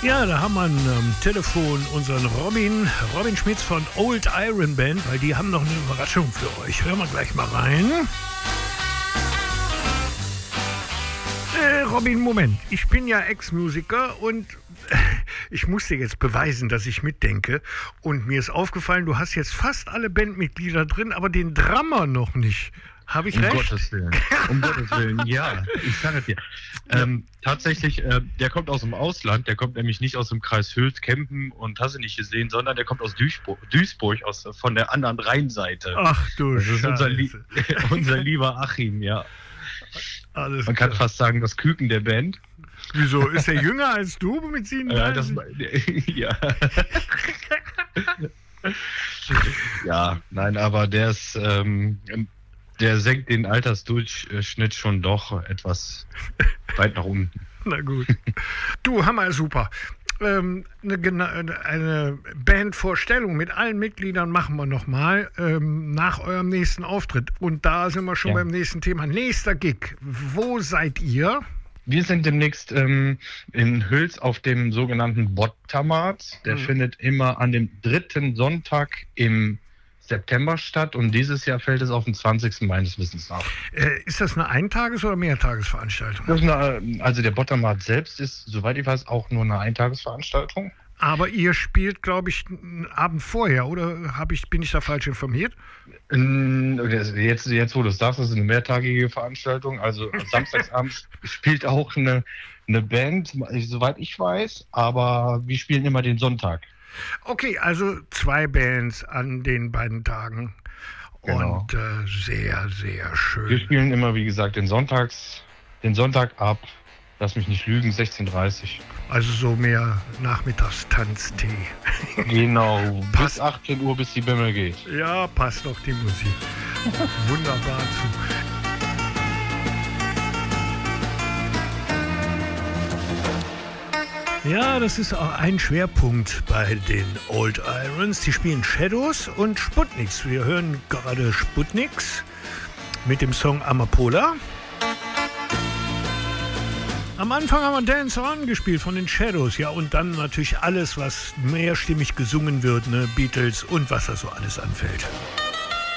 Ja, da haben wir am Telefon unseren Robin Schmitz von Old Iron Band, weil die haben noch eine Überraschung für euch. Hören wir gleich mal rein. Robin, Moment. Ich bin ja Ex-Musiker und ich muss dir jetzt beweisen, dass ich mitdenke. Und mir ist aufgefallen, du hast jetzt fast alle Bandmitglieder drin, aber den Drummer noch nicht. Habe ich recht? Um Gottes Willen, ja, ich sage es dir. Tatsächlich, der kommt aus dem Ausland, der kommt nämlich nicht aus dem Kreis Hülz-Kempen und hast du nicht gesehen, sondern der kommt aus Duisburg, von der anderen Rheinseite. Ach du Das ist Scheiße. unser lieber Achim, ja. Alles Man klar. kann fast sagen, das Küken der Band. Wieso? Ist er jünger als du mit 37? Ja. Ja, nein, aber der ist, der senkt den Altersdurchschnitt schon doch etwas weit nach unten. Na gut. Du, Hammer, super. Eine Bandvorstellung mit allen Mitgliedern machen wir nochmal nach eurem nächsten Auftritt. Und da sind wir schon beim nächsten Thema. Nächster Gig. Wo seid ihr? Wir sind demnächst in Hüls auf dem sogenannten Bottamat. Der findet immer an dem 3. Sonntag im September statt und dieses Jahr fällt es auf den 20. meines Wissens nach. Ist das eine Eintages- oder Mehrtagesveranstaltung? Also der Bottamat selbst ist, soweit ich weiß, auch nur eine Eintagesveranstaltung. Aber ihr spielt, glaube ich, einen Abend vorher, oder bin ich da falsch informiert? Jetzt wo du es sagst, das ist eine mehrtagige Veranstaltung. Also samstagsabends spielt auch eine Band, soweit ich weiß, aber wir spielen immer den Sonntag. Okay, also 2 Bands an den beiden Tagen. Genau. Und sehr, sehr schön. Wir spielen immer, wie gesagt, den Sonntag ab, lass mich nicht lügen, 16:30. Also so mehr Nachmittagstanztee. Genau, bis 18 Uhr, bis die Bimmel geht. Ja, passt doch die Musik. Wunderbar zu. Ja, das ist auch ein Schwerpunkt bei den Old Irons. Die spielen Shadows und Sputniks. Wir hören gerade Sputniks mit dem Song Amapola. Am Anfang haben wir Dance On gespielt von den Shadows. Ja, und dann natürlich alles, was mehrstimmig gesungen wird, ne? Beatles und was da so alles anfällt.